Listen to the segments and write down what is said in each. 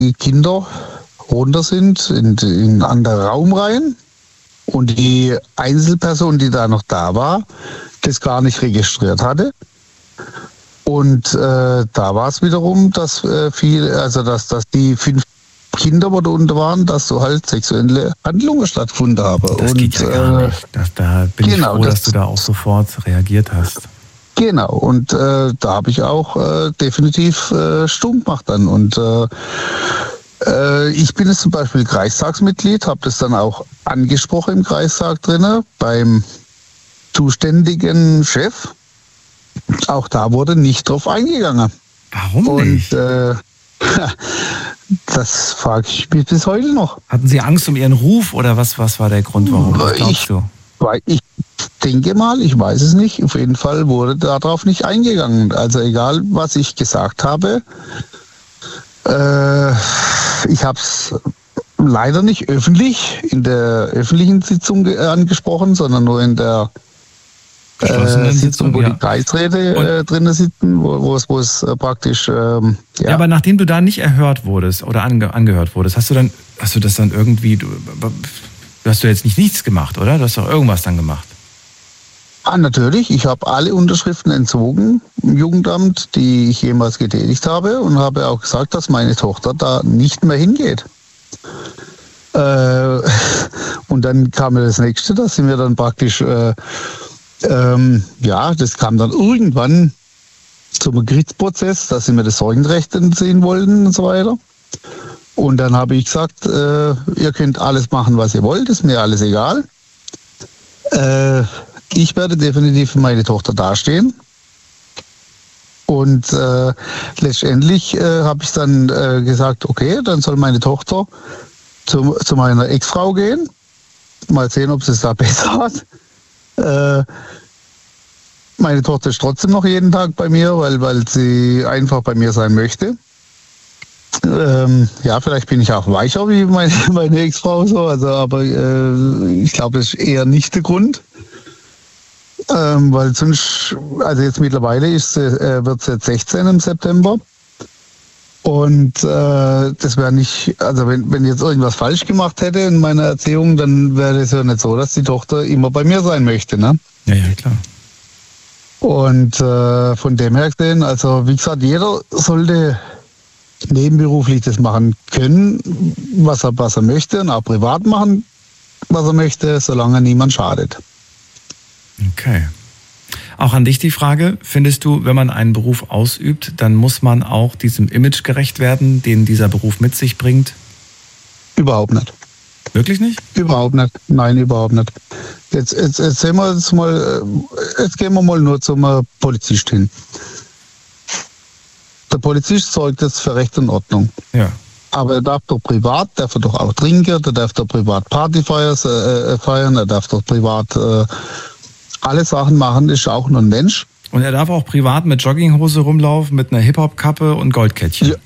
die Kinder runter sind in einen anderen Raum rein und die Einzelperson, die da noch da war, das gar nicht registriert hatte. Und da war es wiederum, dass dass die 5 Kinder, die da unten waren, dass so halt sexuelle Handlungen stattgefunden haben. Das geht ja gar nicht. Da bin ich froh, dass du da auch sofort reagiert hast. Genau, und da habe ich auch definitiv stumm gemacht dann. Und ich bin jetzt zum Beispiel Kreistagsmitglied, habe das dann auch angesprochen im Kreistag drinnen, beim zuständigen Chef. Auch da wurde nicht drauf eingegangen. Warum nicht? Und das frage ich mich bis heute noch. Hatten Sie Angst um Ihren Ruf oder was war der Grund, warum? Was glaubst du? Ich denke mal, ich weiß es nicht. Auf jeden Fall wurde darauf nicht eingegangen. Also egal, was ich gesagt habe, ich habe es leider nicht öffentlich in der öffentlichen Sitzung angesprochen, sondern nur in der Sitzung, wo die Kreisräte drinnen sitzen, wo es praktisch Ja, aber nachdem du da nicht erhört wurdest oder angehört wurdest, hast du das dann irgendwie, du hast jetzt nichts gemacht, oder? Du hast doch irgendwas dann gemacht. Natürlich, ich habe alle Unterschriften entzogen im Jugendamt, die ich jemals getätigt habe, und habe auch gesagt, dass meine Tochter da nicht mehr hingeht. Und dann kam mir das Nächste, dass sie mir dann praktisch das kam dann irgendwann zum Gerichtsprozess, dass sie mir das Sorgenrecht entziehen wollten und so weiter. Und dann habe ich gesagt, ihr könnt alles machen, was ihr wollt, ist mir alles egal. Ich werde definitiv für meine Tochter dastehen. Und letztendlich habe ich dann gesagt, okay, dann soll meine Tochter zu meiner Ex-Frau gehen. Mal sehen, ob sie es da besser hat. Meine Tochter ist trotzdem noch jeden Tag bei mir, weil sie einfach bei mir sein möchte. Vielleicht bin ich auch weicher wie meine Ex-Frau, so, aber ich glaube, das ist eher nicht der Grund. Weil sonst, also jetzt mittlerweile wird sie jetzt 16 im September. Und das wäre nicht, also wenn ich jetzt irgendwas falsch gemacht hätte in meiner Erziehung, dann wäre es ja nicht so, dass die Tochter immer bei mir sein möchte, ne? Ja, klar. Und von dem her gesehen, also wie gesagt, jeder sollte nebenberuflich das machen können, was er möchte, und auch privat machen, was er möchte, solange niemand schadet. Okay. Auch an dich die Frage, findest du, wenn man einen Beruf ausübt, dann muss man auch diesem Image gerecht werden, den dieser Beruf mit sich bringt? Überhaupt nicht. Wirklich nicht? Überhaupt nicht. Nein, überhaupt nicht. Jetzt gehen wir mal nur zum Polizist hin. Der Polizist sorgt jetzt für Recht und Ordnung. Ja. Aber er darf doch auch trinken, er darf doch privat Party feiern, er darf doch privat alle Sachen machen, ist auch nur ein Mensch. Und er darf auch privat mit Jogginghose rumlaufen, mit einer Hip-Hop-Kappe und Goldkettchen. Ja.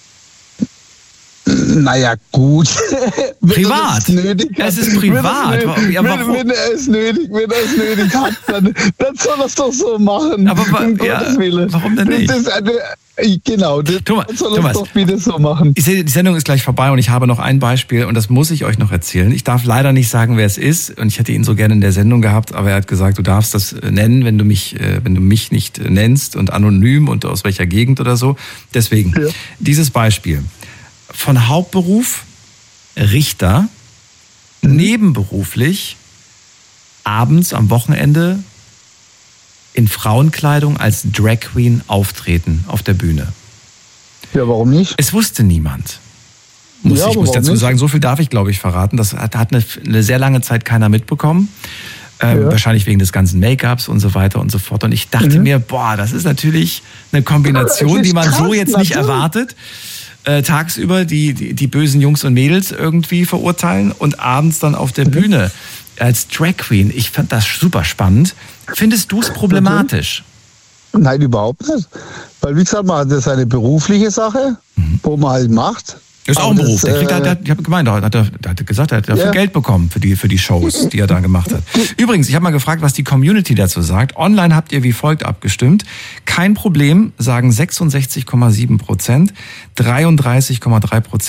Naja, gut. Privat? Es ist privat. Wenn er es nötig hat, dann soll er es doch so machen. Aber warum denn nicht? Genau, Thomas, soll er es doch wieder so machen. Ich sehe, die Sendung ist gleich vorbei und ich habe noch ein Beispiel und das muss ich euch noch erzählen. Ich darf leider nicht sagen, wer es ist, und ich hätte ihn so gerne in der Sendung gehabt, aber er hat gesagt, du darfst das nennen, wenn du mich nicht nennst, und anonym und aus welcher Gegend oder so. Deswegen, dieses Beispiel. Von Hauptberuf Richter, nebenberuflich abends am Wochenende in Frauenkleidung als Drag Queen auftreten auf der Bühne. Ja, warum nicht? Es wusste niemand. Ich muss dazu sagen, so viel darf ich, glaube ich, verraten. Das hat eine sehr lange Zeit keiner mitbekommen. Wahrscheinlich wegen des ganzen Make-ups und so weiter und so fort. Und ich dachte mir, das ist natürlich eine Kombination, die man so jetzt nicht erwartet. Tagsüber die bösen Jungs und Mädels irgendwie verurteilen und abends dann auf der Bühne als Drag Queen. Ich fand das super spannend. Findest du es problematisch? Nein, überhaupt nicht. Weil, wie gesagt, man hat das eine berufliche Sache, wo man halt macht. Das ist auch ein Beruf. Ich habe gemeint, er hat gesagt, er hat dafür Geld bekommen für die Shows, die er da gemacht hat. Übrigens, ich habe mal gefragt, was die Community dazu sagt. Online habt ihr wie folgt abgestimmt. Kein Problem, sagen 66,7%, 33,3%